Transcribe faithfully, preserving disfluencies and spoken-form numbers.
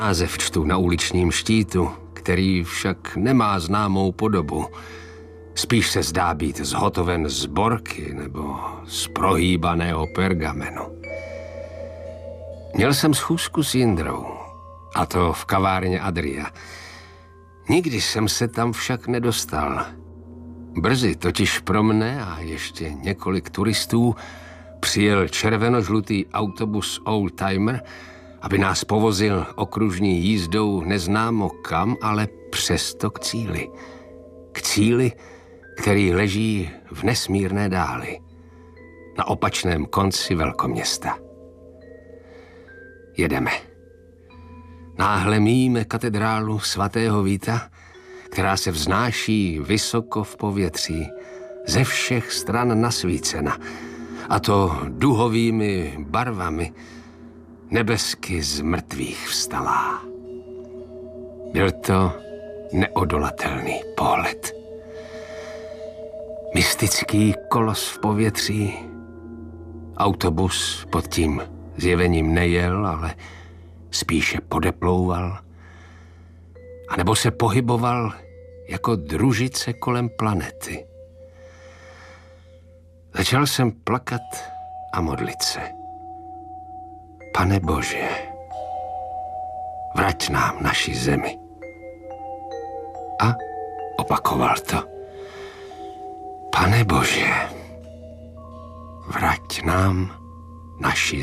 Název čtu na uličním štítu, který však nemá známou podobu. Spíš se zdá být zhotoven z borky nebo z prohýbaného pergamenu. Měl jsem schůzku s Jindrou, a to v kavárně Adria. Nikdy jsem se tam však nedostal. Brzy totiž pro mne a ještě několik turistů přijel červeno-žlutý autobus Oldtimer, aby nás povozil okružní jízdou neznámo kam, ale přesto k cíli. K cíli, který leží v nesmírné dáli, na opačném konci velkoměsta. Jedeme. Náhle míjíme katedrálu svatého Víta, která se vznáší vysoko v povětří, ze všech stran nasvícena, a to duhovými barvami, nebesky z mrtvých vstalá. Byl to neodolatelný pohled. Mystický kolos v povětří. Autobus pod tím zjevením nejel, ale spíše podeplouval. A nebo se pohyboval jako družice kolem planety. Začal jsem plakat a modlit se. Pane Bože, vrať nám naši zemi. A opakoval to. Pane Bože, vrať nám naši